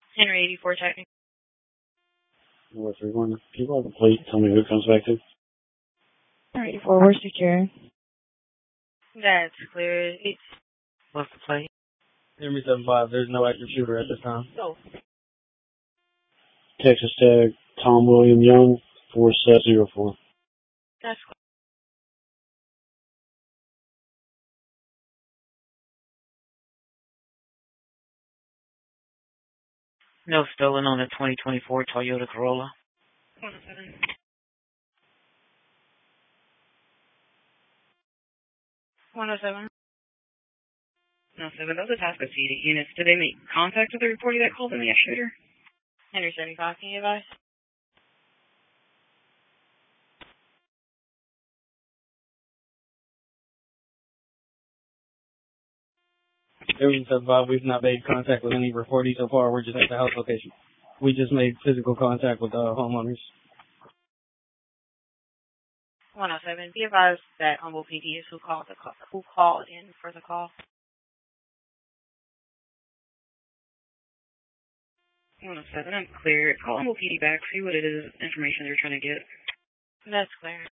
Henry 84 checking. 431. Can you call the plate? Tell me who it comes back to. Henry 84, we're secure. That's clear. What's the plate? Henry 75. There's no active shooter at this time. Oh. Texas tag Tom William Young 4704. That's clear. No stolen on a 2024 Toyota Corolla. 107. 107. No, 7. Those are task seated units. Did they make contact with the reporter that called in the shooter? Henry 75, can you advise? Henry 75. We've not made contact with any reportees so far. We're just at the house location. We just made physical contact with homeowners. 107. Be advised that Humble PD is who called in for the call. 107. I'm clear. Call Humble PD back. See what it is, information they're trying to get. That's clear.